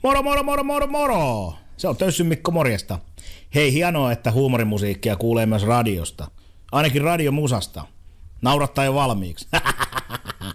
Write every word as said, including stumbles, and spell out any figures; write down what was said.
Moro, moro, moro, moro, moro! Se on Tössyn Mikko, morjesta. Hei, hienoa, että huumorimusiikkia kuulee myös radiosta. Ainakin radiomusasta. Naurattaa jo valmiiksi.